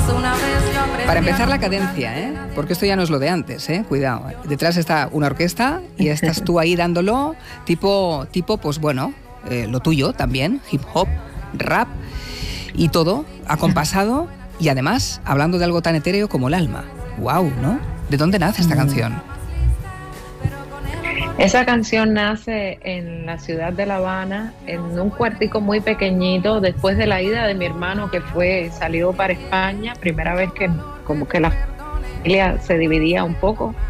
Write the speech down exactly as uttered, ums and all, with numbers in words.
Para empezar la cadencia, ¿eh? Porque esto ya no es lo de antes, ¿eh? Cuidado. Detrás está una orquesta y estás tú ahí dándolo, tipo, tipo pues bueno, eh, lo tuyo también, hip hop, rap y todo, acompasado y además hablando de algo tan etéreo como el alma. ¡Wow!, ¿no? ¿De dónde nace esta canción? Esa canción nace en la ciudad de La Habana, en un cuartico muy pequeñito, después de la ida de mi hermano que fue, salió para España, primera vez que como que la familia se dividía un poco.